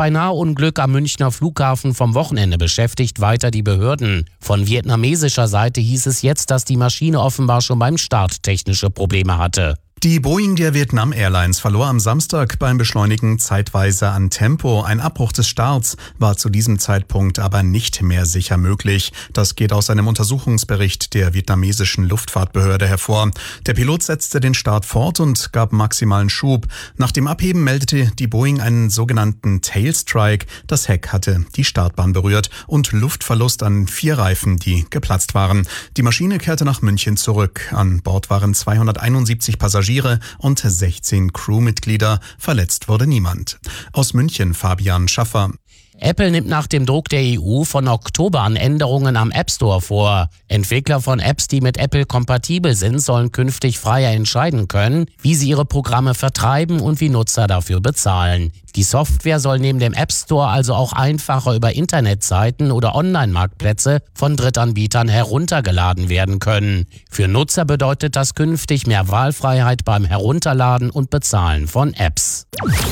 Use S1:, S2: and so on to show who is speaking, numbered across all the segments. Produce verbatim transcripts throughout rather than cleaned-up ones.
S1: Beinahe-Unglück am Münchner Flughafen vom Wochenende beschäftigt weiter die Behörden. Von vietnamesischer Seite hieß es jetzt, dass die Maschine offenbar schon beim Start technische Probleme hatte.
S2: Die Boeing der Vietnam Airlines verlor am Samstag beim Beschleunigen zeitweise an Tempo. Ein Abbruch des Starts war zu diesem Zeitpunkt aber nicht mehr sicher möglich. Das geht aus einem Untersuchungsbericht der vietnamesischen Luftfahrtbehörde hervor. Der Pilot setzte den Start fort und gab maximalen Schub. Nach dem Abheben meldete die Boeing einen sogenannten Tailstrike. Das Heck hatte die Startbahn berührt und Luftverlust an vier Reifen, die geplatzt waren. Die Maschine kehrte nach München zurück. An Bord waren zweihunderteinundsiebzig Passagiere und sechzehn Crewmitglieder. Verletzt wurde niemand. Aus München Fabian Schaffer.
S1: Apple nimmt nach dem Druck der E U von Oktober an Änderungen am App Store vor. Entwickler von Apps, die mit Apple kompatibel sind, sollen künftig freier entscheiden können, wie sie ihre Programme vertreiben und wie Nutzer dafür bezahlen. Die Software soll neben dem App Store also auch einfacher über Internetseiten oder Online-Marktplätze von Drittanbietern heruntergeladen werden können. Für Nutzer bedeutet das künftig mehr Wahlfreiheit beim Herunterladen und Bezahlen von Apps.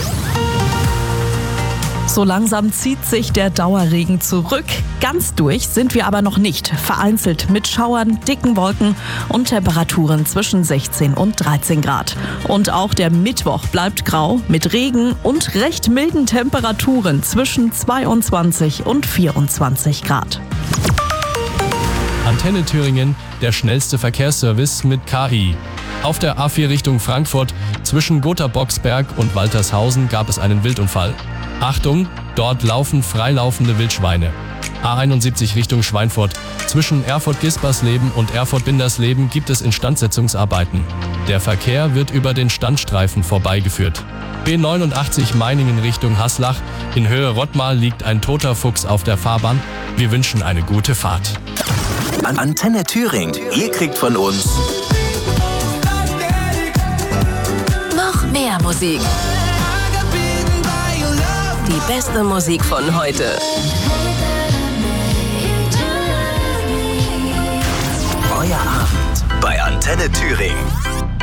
S3: So langsam zieht sich der Dauerregen zurück. Ganz durch sind wir aber noch nicht. Vereinzelt mit Schauern, dicken Wolken und Temperaturen zwischen sechzehn und dreizehn Grad. Und auch der Mittwoch bleibt grau mit Regen und recht milden Temperaturen zwischen zweiundzwanzig und vierundzwanzig Grad.
S4: Antenne Thüringen, der schnellste Verkehrsservice mit K I. Auf der A vier Richtung Frankfurt zwischen Gotha-Boxberg und Waltershausen gab es einen Wildunfall. Achtung, dort laufen freilaufende Wildschweine. A einundsiebzig Richtung Schweinfurt. Zwischen Erfurt-Gispersleben und Erfurt-Bindersleben gibt es Instandsetzungsarbeiten. Der Verkehr wird über den Standstreifen vorbeigeführt. B neunundachtzig Meiningen Richtung Haslach. In Höhe Rottmar liegt ein toter Fuchs auf der Fahrbahn. Wir wünschen eine gute Fahrt.
S5: An Antenne Thüringen. Ihr kriegt von uns
S6: noch mehr Musik. Die beste Musik von heute.
S5: Euer Abend bei Antenne Thüringen.